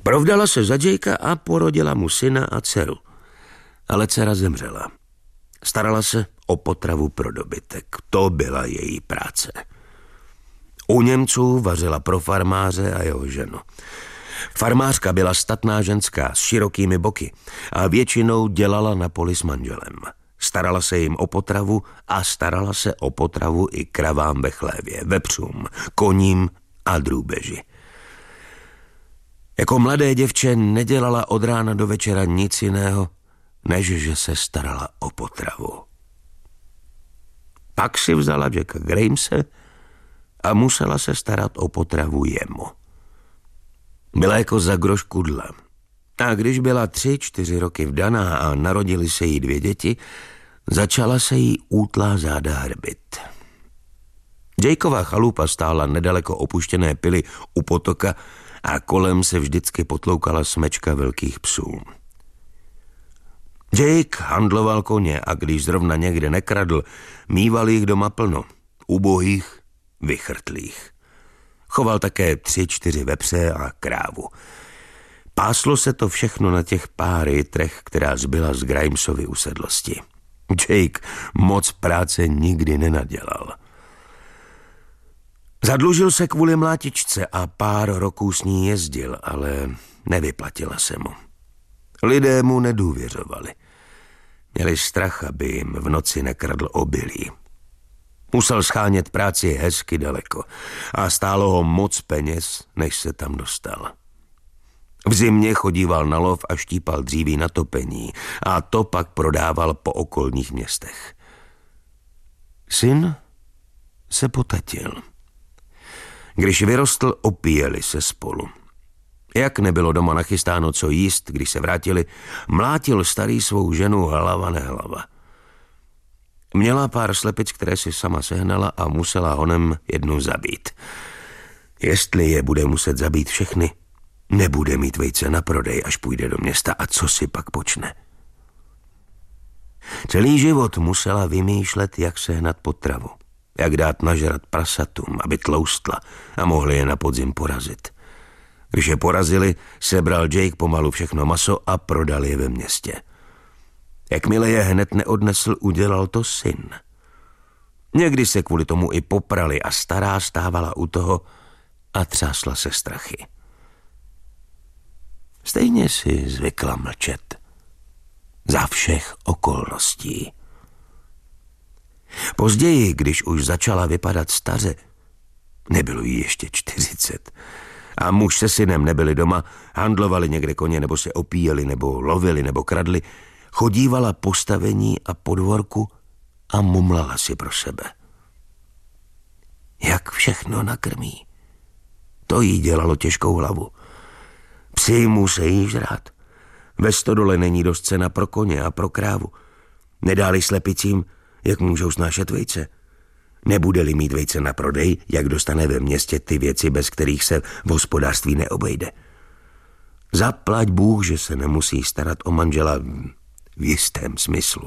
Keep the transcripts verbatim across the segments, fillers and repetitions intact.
Provdala se za Jakea a porodila mu syna a dceru. Ale dcera zemřela. Starala se o potravu pro dobytek. To byla její práce. U Němců vařila pro farmáře a jeho ženu. Farmářka byla statná ženská s širokými boky a většinou dělala na poli s manželem. Starala se jim o potravu a starala se o potravu i kravám ve chlévě, vepřům, koním a drůbeži. Jako mladé děvče nedělala od rána do večera nic jiného, než že se starala o potravu. Pak si vzala Jacka Gramese a musela se starat o potravu jemu. Byla jako za groš kudla. A když byla tři, čtyři roky vdaná a narodily se jí dvě děti, začala se jí útlá záda hrbit. Jakeova chalupa stála nedaleko opuštěné pily u potoka a kolem se vždycky potloukala smečka velkých psů. Jake handloval koně a když zrovna někde nekradl, mýval jich doma plno, ubohých, vychrtlých. Choval také tři, čtyři vepře a krávu. Páslo se to všechno na těch pár jitrech, která zbyla z Gramesovy usedlosti. Jake moc práce nikdy nenadělal. Zadlužil se kvůli mlátičce a pár roků s ní jezdil, ale nevyplatila se mu. Lidé mu nedůvěřovali. Měli strach, aby jim v noci nekradl obilí. Musel schánět práci hezky daleko a stálo ho moc peněz, než se tam dostal. V zimě chodíval na lov a štípal dříví na topení a to pak prodával po okolních městech. Syn se potatil. Když vyrostl, opíjeli se spolu. Jak nebylo doma nachystáno co jíst, když se vrátili, mlátil starý svou ženu hlava nehlava. Měla pár slepic, které si sama sehnala a musela honem jednu zabít. Jestli je bude muset zabít všechny, nebude mít vejce na prodej, až půjde do města a co si pak počne. Celý život musela vymýšlet, jak sehnat potravu, jak dát nažrat prasatům, aby tloustla a mohli je na podzim porazit. Když je porazili, sebral Jake pomalu všechno maso a prodal je ve městě. Jakmile je hned neodnesl, udělal to syn. Někdy se kvůli tomu i poprali a stará stávala u toho a třásla se strachy. Stejně si zvykla mlčet. Za všech okolností. Později, když už začala vypadat staře, nebylo jí ještě čtyřicet, a muž se synem nebyli doma, handlovali někde koně, nebo se opíjeli, nebo lovili, nebo kradli, chodívala po stavení a podvorku a mumlala si pro sebe. Jak všechno nakrmí. To jí dělalo těžkou hlavu. Psi musí žrát. Ve stodole není dost cena pro koně a pro krávu. Nedáli slepicím, jak můžou snášet vejce. Nebude-li mít vejce na prodej, jak dostane ve městě ty věci, bez kterých se v hospodářství neobejde. Zaplať Bůh, že se nemusí starat o manžela v jistém smyslu.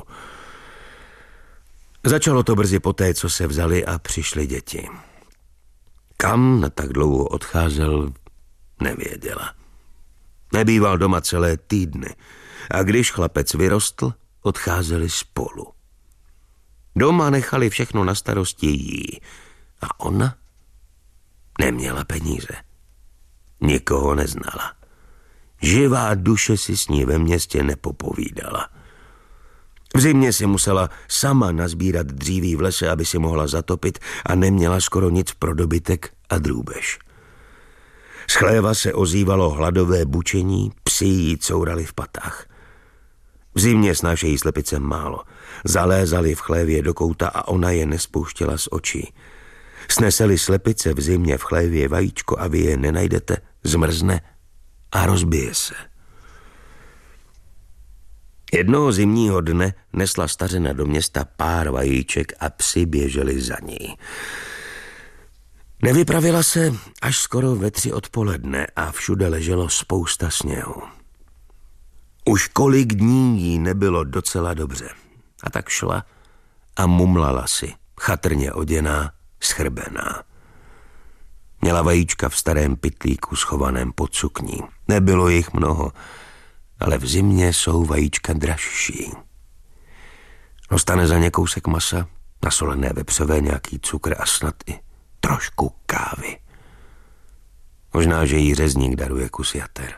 Začalo to brzy poté, co se vzali a přišly děti. Kam na tak dlouho odcházel, nevěděla. Nebýval doma celé týdny a když chlapec vyrostl, odcházeli spolu. Doma nechali všechno na starosti jí a ona neměla peníze. Nikoho neznala. Živá duše si s ní ve městě nepopovídala. V zimě si musela sama nazbírat dříví v lese, aby si mohla zatopit a neměla skoro nic pro dobytek a drůbež. Z chléva se ozývalo hladové bučení, psi jí courali v patách. V zimě snášejí slepice málo. Zalézali v chlévě do kouta a ona je nespouštěla z očí. Sneseli slepice v zimě v chlévě vajíčko a vy je nenajdete, zmrzne a rozbije se. Jednoho zimního dne nesla stařena do města pár vajíček a psi běželi za ní. Nevypravila se až skoro ve tři odpoledne a všude leželo spousta sněhu. Už kolik dní jí nebylo docela dobře. A tak šla a mumlala si, chatrně oděná, schrbená. Měla vajíčka v starém pytlíku schovaném pod sukní. Nebylo jich mnoho, ale v zimě jsou vajíčka dražší. Dostane za ně kousek masa, nasolené vepřové, nějaký cukr a snad i trošku kávy. Možná, že jí řezník daruje kus jater.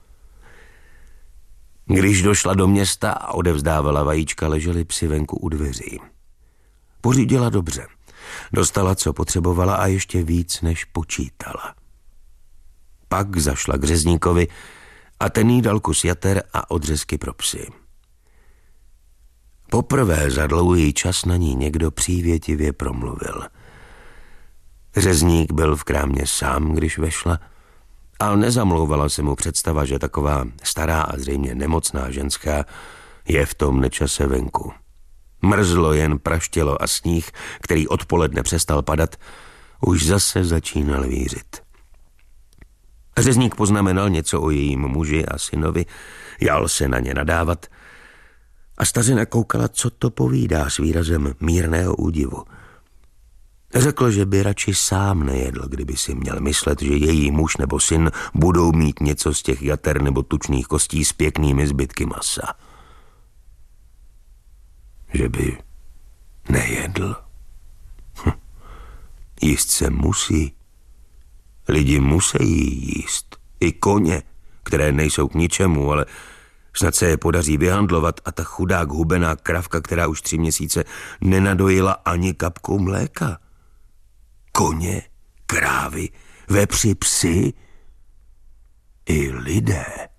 Když došla do města a odevzdávala vajíčka, leželi psi venku u dveří. Pořídila dobře. Dostala, co potřebovala a ještě víc, než počítala. Pak zašla k řezníkovi a ten jí dal kus jater a odřezky pro psy. Poprvé za dlouhý čas na ní někdo přívětivě promluvil. Řezník byl v krámě sám, když vešla, ale nezamlouvala se mu představa, že taková stará a zřejmě nemocná ženská je v tom nečase venku. Mrzlo, jen praštělo a sníh, který odpoledne přestal padat, už zase začínal vířit. Řezník poznamenal něco o jejím muži a synovi, jal se na ně nadávat a stařina koukala, co to povídá s výrazem mírného údivu. Řekl, že by radši sám nejedl, kdyby si měl myslet, že její muž nebo syn budou mít něco z těch jater nebo tučných kostí s pěknými zbytky masa. Že by nejedl. Hm. Jíst se musí. Lidi musí jíst. I koně, které nejsou k ničemu, ale snad se je podaří vyhandlovat a ta chudák hubená kravka, která už tři měsíce nenadojila ani kapku mléka. Koně, krávy, vepři, psi i lidé.